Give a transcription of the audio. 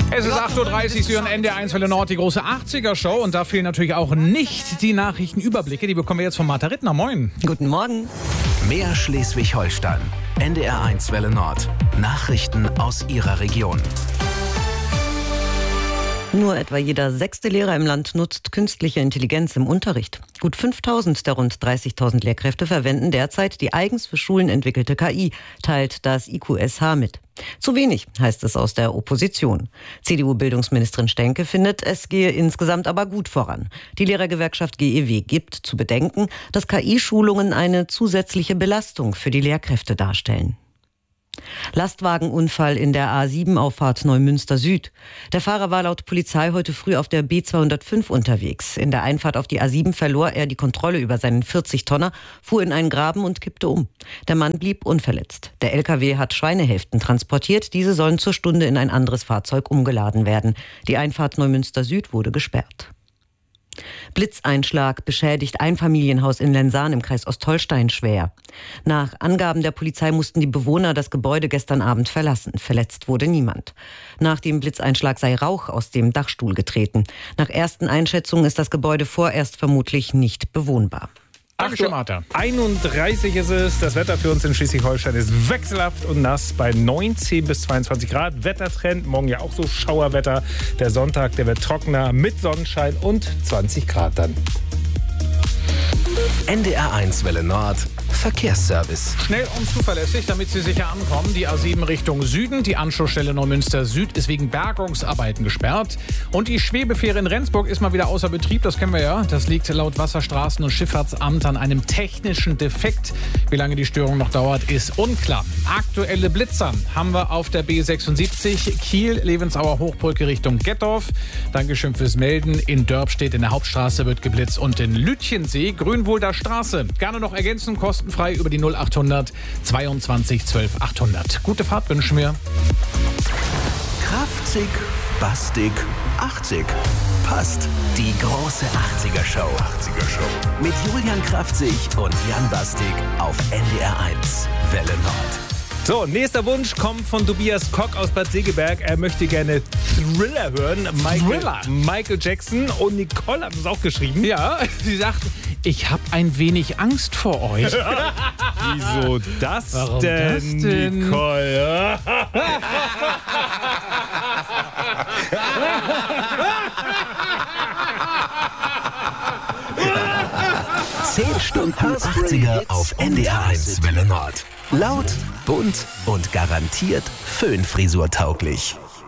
Es ist 8.30 Uhr, Sie hören NDR1 Welle Nord, die große 80er-Show. Und da fehlen natürlich auch nicht die Nachrichtenüberblicke. Die bekommen wir jetzt von Martha Rittner. Moin. Guten Morgen. Mehr Schleswig-Holstein. NDR1 Welle Nord. Nachrichten aus Ihrer Region. Nur etwa jeder 6. Lehrer im Land nutzt künstliche Intelligenz im Unterricht. Gut 5.000 der rund 30.000 Lehrkräfte verwenden derzeit die eigens für Schulen entwickelte KI, teilt das IQSH mit. Zu wenig, heißt es aus der Opposition. CDU-Bildungsministerin Stenke findet, es gehe insgesamt aber gut voran. Die Lehrergewerkschaft GEW gibt zu bedenken, dass KI-Schulungen eine zusätzliche Belastung für die Lehrkräfte darstellen. Lastwagenunfall in der A7-Auffahrt Neumünster Süd. Der Fahrer war laut Polizei heute früh auf der B205 unterwegs. In der Einfahrt auf die A7 verlor er die Kontrolle über seinen 40-Tonner, fuhr in einen Graben und kippte um. Der Mann blieb unverletzt. Der LKW hat Schweinehälften transportiert. Diese sollen zur Stunde in ein anderes Fahrzeug umgeladen werden. Die Einfahrt Neumünster Süd wurde gesperrt. Blitzeinschlag beschädigt Einfamilienhaus in Lensahn im Kreis Ostholstein schwer. Nach Angaben der Polizei mussten die Bewohner das Gebäude gestern Abend verlassen. Verletzt wurde niemand. Nach dem Blitzeinschlag sei Rauch aus dem Dachstuhl getreten. Nach ersten Einschätzungen ist das Gebäude vorerst vermutlich nicht bewohnbar. Dankeschön, Martha. 31 ist es. Das Wetter für uns in Schleswig-Holstein ist wechselhaft und nass bei 19 bis 22 Grad. Wettertrend, morgen ja auch so Schauerwetter. Der Sonntag, der wird trockener mit Sonnenschein und 20 Grad dann. NDR1 Welle Nord. Verkehrsservice. Schnell und zuverlässig, damit Sie sicher ankommen. Die A7 Richtung Süden. Die Anschlussstelle Neumünster Süd ist wegen Bergungsarbeiten gesperrt. Und die Schwebefähre in Rendsburg ist mal wieder außer Betrieb. Das kennen wir ja. Das liegt laut Wasserstraßen- und Schifffahrtsamt an einem technischen Defekt. Wie lange die Störung noch dauert, ist unklar. Aktuelle Blitzer haben wir auf der B76 Kiel-Levensauer Hochbrücke Richtung Gettorf. Dankeschön fürs Melden. In Dörpstedt in der Hauptstraße wird geblitzt und in Lütchensee Grünwulder Straße. Gerne noch ergänzen, kostenfrei über die 0800 22 12 800. Gute Fahrt wünschen wir. Kraftzig, bastig, 80. Passt. Die große 80er-Show. Mit Julian Kraftzig und Jan Bastig auf NDR1 Welle Nord. So, nächster Wunsch kommt von Tobias Kock aus Bad Segeberg. Er möchte gerne Thriller hören. Michael Jackson. Und Nicole hat es auch geschrieben. Ja, sie sagt, ich habe ein wenig Angst vor euch. Wieso das Warum denn, das denn? Nicole? 10 Stunden 80er auf NDR1 Welle Nord. Laut, bunt und garantiert Föhnfrisur tauglich.